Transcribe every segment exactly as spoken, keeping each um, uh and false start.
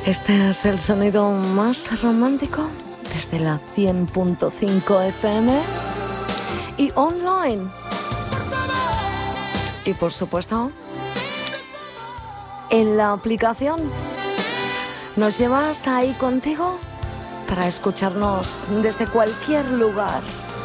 Este es el sonido más romántico desde la cien punto cinco F M y online. Y por supuesto, en la aplicación. ¿Nos llevas ahí contigo para escucharnos desde cualquier lugar?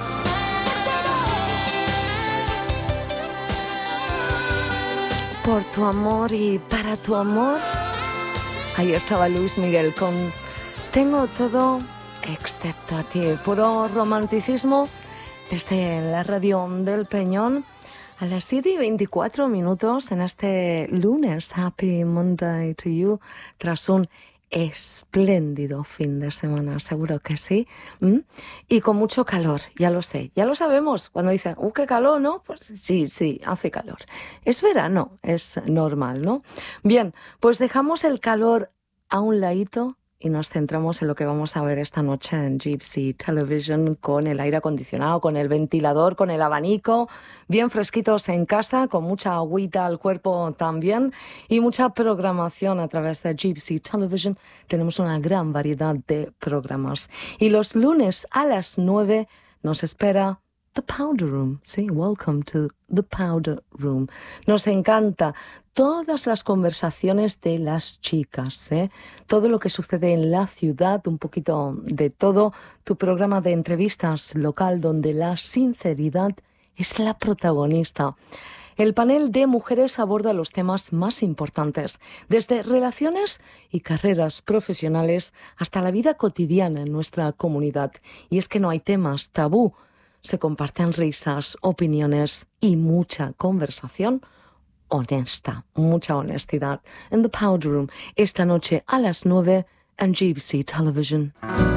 Por tu amor y para tu amor. Ahí estaba Luis Miguel con Tengo todo excepto a ti. Puro romanticismo desde la radio del Peñón a las siete y veinticuatro minutos en este lunes. Happy Monday to you. Tras un espléndido fin de semana, seguro que sí. ¿Mm? Y con mucho calor, ya lo sé, ya lo sabemos. Cuando dicen, ¡uh, qué calor!, ¿no? Pues sí, sí, hace calor. Es verano, es normal, ¿no? Bien, pues dejamos el calor a un ladito y nos centramos en lo que vamos a ver esta noche en Gypsy Television, con el aire acondicionado, con el ventilador, con el abanico, bien fresquitos en casa, con mucha agüita al cuerpo también y mucha programación a través de Gypsy Television. Tenemos una gran variedad de programas. Y los lunes a las nueve nos espera The Powder Room. Sí, welcome to The Powder Room. Nos encanta todas las conversaciones de las chicas, ¿eh? Todo lo que sucede en la ciudad, un poquito de todo. Tu programa de entrevistas local donde la sinceridad es la protagonista. El panel de mujeres aborda los temas más importantes, desde relaciones y carreras profesionales hasta la vida cotidiana en nuestra comunidad. Y es que no hay temas tabú. Se comparten risas, opiniones y mucha conversación honesta, mucha honestidad. En The Powder Room, esta noche a las nueve en Gypsy Television.